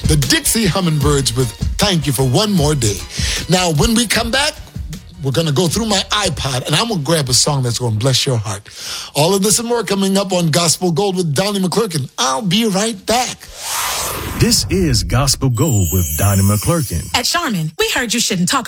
The Dixie Hummingbirds with Thank You for One More Day. Now, when we come back, we're going to go through my iPod, and I'm going to grab a song that's going to bless your heart. All of this and more coming up on Gospel Gold with Donnie McClurkin. I'll be right back. This is Gospel Gold with Donnie McClurkin. At Charmin, we heard you shouldn't talk